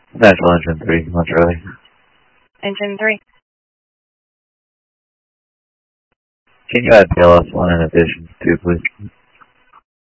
Natural engine 3, much early. Engine 3. Can you add BLS 1 in addition to, please?